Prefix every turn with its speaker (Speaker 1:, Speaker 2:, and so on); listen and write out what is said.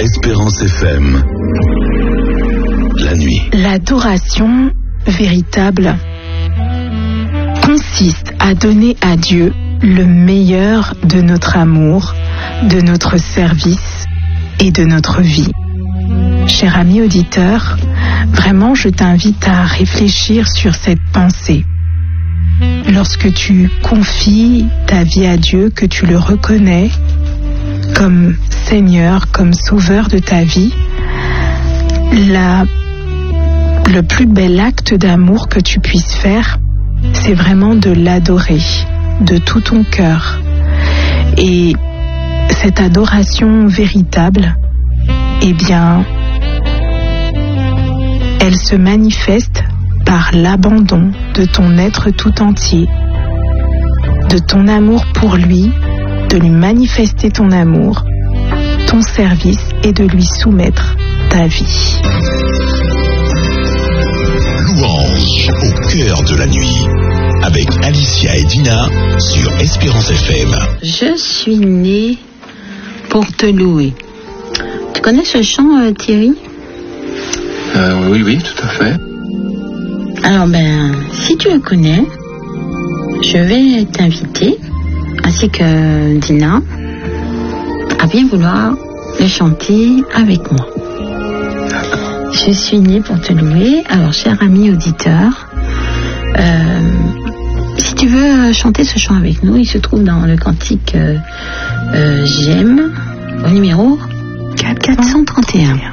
Speaker 1: Espérance FM. La nuit.
Speaker 2: L'adoration véritable consiste à donner à Dieu le meilleur de notre amour, de notre service et de notre vie. Cher ami auditeur, vraiment je t'invite à réfléchir sur cette pensée. Lorsque tu confies ta vie à Dieu, que tu le reconnais comme Seigneur, comme Sauveur de ta vie, le plus bel acte d'amour que tu puisses faire, c'est vraiment de l'adorer de tout ton cœur. Et cette adoration véritable, eh bien, elle se manifeste par l'abandon de ton être tout entier, de ton amour pour lui, de lui manifester ton amour, ton service et de lui soumettre ta vie.
Speaker 1: Louange au cœur de la nuit, avec Alicia et Dina sur Espérance FM.
Speaker 3: Je suis née pour te louer. Tu connais ce chant, Thierry ?
Speaker 4: Oui, tout à fait.
Speaker 3: Alors, si tu le connais, je vais t'inviter, ainsi que Dina, à bien vouloir le chanter avec moi. Je suis née pour te louer. Alors, cher ami auditeur, si tu veux chanter ce chant avec nous, il se trouve dans le cantique J'aime, au numéro 431.